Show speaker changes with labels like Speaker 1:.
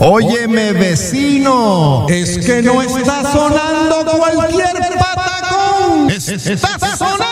Speaker 1: Óyeme, vecino, es que no está sonando cualquier patacón. Está sonando